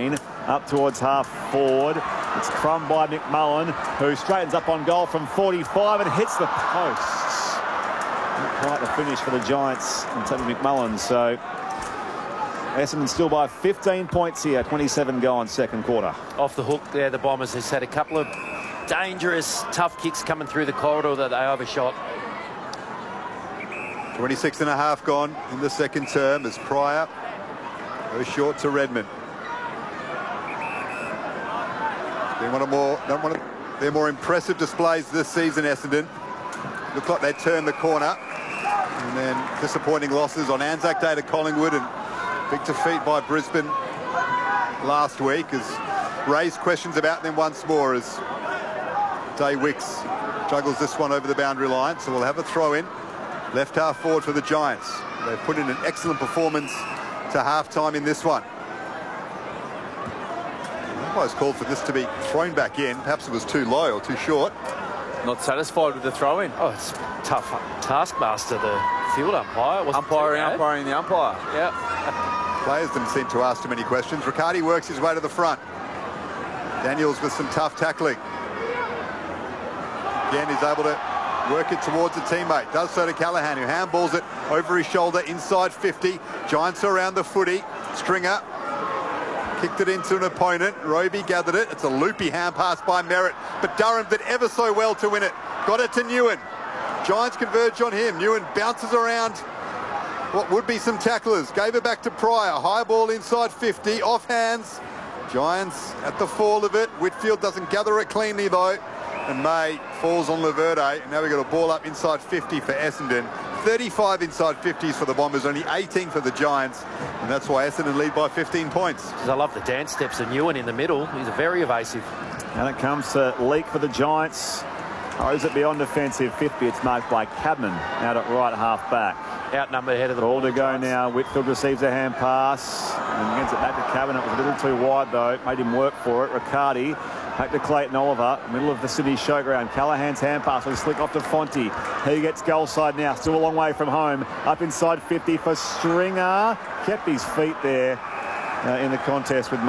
Green up towards half forward. It's crumbed by McMullen, who straightens up on goal from 45 and hits the posts. Not quite the finish for the Giants in terms of McMullen. So Essendon still by 15 points here, 27 gone second quarter. Off the hook there, the Bombers has had a couple of dangerous, tough kicks coming through the corridor that they overshot. 26 and a half gone in the second term as Pryor goes short to Redmond. Been one of their more impressive displays this season, Essendon. Looked like they'd turned the corner. And then disappointing losses on Anzac Day to Collingwood and big defeat by Brisbane last week has raised questions about them once more as Day Wicks juggles this one over the boundary line. So we'll have a throw in. Left half forward for the Giants. They've put in an excellent performance to half-time in this one. Umpires called for this to be thrown back in. Perhaps it was too low or too short. Not satisfied with the throw-in. Oh, it's tough taskmaster, the field umpire. Umpiring the umpire. Yeah. Players didn't seem to ask too many questions. Riccardi works his way to the front. Daniels with some tough tackling. Again, he's able to work it towards a teammate. Does so to Callaghan, who handballs it over his shoulder inside 50. Giants are around the footy. Stringer kicked it into an opponent. Roby gathered it. It's a loopy hand pass by Merritt, but Durham did ever so well to win it. Got it to Newen. Giants converge on him. Newen bounces around what would be some tacklers. Gave it back to Pryor. High ball inside 50. Off hands. Giants at the fall of it. Whitfield doesn't gather it cleanly though. And May falls on Laverde. And now we've got a ball up inside 50 for Essendon. 35 inside 50s for the Bombers, only 18 for the Giants. And that's why Essendon lead by 15 points. I love the dance steps of Newen in the middle. He's very evasive. And it comes to Leak for the Giants. Throws it beyond defensive 50. It's marked by Cadman out at right half back. Outnumbered ahead of the ball to go now. Whitfield receives a hand pass and gets it back to Cadman. It was a little too wide though. Made him work for it. Riccardi back to Clayton Oliver, middle of the Sydney Showground. Callahan's hand pass was slick off to Fonte. He gets goal side now, still a long way from home. Up inside 50 for Stringer. Kept his feet there in the contest with